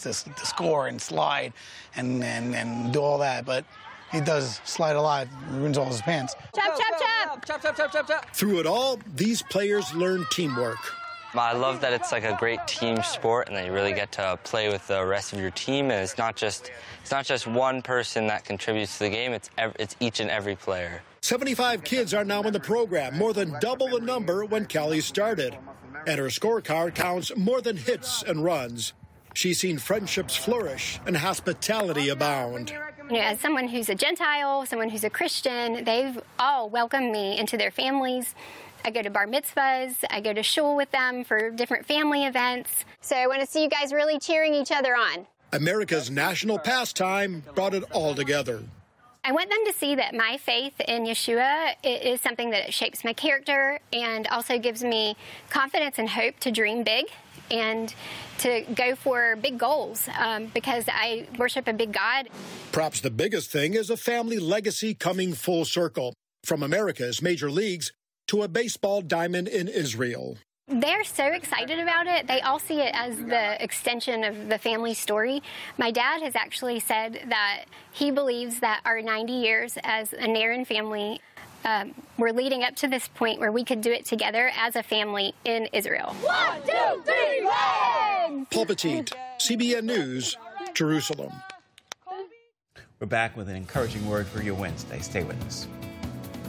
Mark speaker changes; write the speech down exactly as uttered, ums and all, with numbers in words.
Speaker 1: to, to score and slide and, and, and do all that, but he does slide a lot, ruins all his pants.
Speaker 2: Chop, chop, chop!
Speaker 3: Chop, chop, chop, chop, chop!
Speaker 4: Through it all, these players learn teamwork.
Speaker 5: I love that it's like a great team sport and that you really get to play with the rest of your team, and it's not just it's not just one person that contributes to the game, it's ev it's each and every player.
Speaker 4: seventy-five kids are now in the program, more than double the number when Kelly started. And her scorecard counts more than hits and runs. She's seen friendships flourish and hospitality abound.
Speaker 2: You know, as someone who's a Gentile, someone who's a Christian, they've all welcomed me into their families. I go to bar mitzvahs, I go to shul with them for different family events. So I want to see you guys really cheering each other on.
Speaker 4: America's national pastime brought it all together.
Speaker 2: I want them to see that my faith in Yeshua is something that shapes my character and also gives me confidence and hope to dream big and to go for big goals um, because I worship a big God.
Speaker 4: Perhaps the biggest thing is a family legacy coming full circle from America's major leagues to a baseball diamond in Israel.
Speaker 2: They're so excited about it. They all see it as the extension of the family story. My dad has actually said that he believes that our ninety years as a Naren family, um, we're leading up to this point where we could do it together as a family in Israel.
Speaker 6: One, two, three, legs!
Speaker 4: Paul Petit, C B N News, Jerusalem.
Speaker 7: We're back with an encouraging word for your Wednesday. Stay with us.